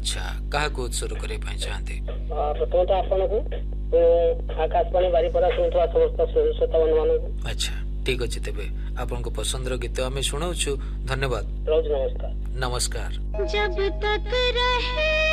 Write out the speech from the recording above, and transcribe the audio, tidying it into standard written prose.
अच्छा काहाକୁ ଉତ୍ସର୍ଗ କରିବା ପାଇଁ ଚାହାନ୍ତି? ପ୍ରଥମତଃ ଆପଣଙ୍କୁ ଆକାଶବାଣୀ ବାରିପଦା ଶୁଣୁଥିବା ସମସ୍ତ ଶ୍ରୋତା ବନ୍ଧୁମାନଙ୍କୁ। ଆଚ୍ଛା ଠିକ ଅଛି ତେବେ ଆପଣଙ୍କ ପସନ୍ଦର ଗୀତ ଆମେ ଶୁଣାଉଛୁ। ଧନ୍ୟବାଦ। ରହୁଛି, ନମସ୍କାର। ନମସ୍କାର। जब तक रहे